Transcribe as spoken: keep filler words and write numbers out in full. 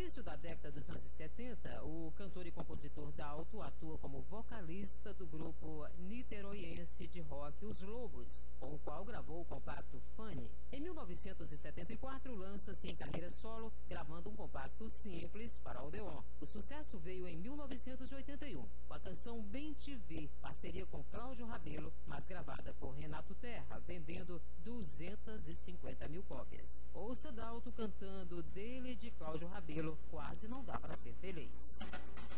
início da década dos anos setenta, o cantor e compositor Dalto atua como vocalista do grupo niteroiense de rock Os Lobos, com o qual gravou o compacto Funny. Em mil novecentos e setenta e quatro, lança-se em carreira solo, gravando um compacto simples para Odeon. O sucesso veio em mil novecentos e oitenta e um, com a canção Bem Te Vi, parceria com Cláudio Rabelo, mas gravada por Renato Terra, vendendo duzentas e cinquenta mil cópias. Ouça Dalto cantando Dele de Cláudio Rabelo, Quase Não Dá Pra Ser Feliz.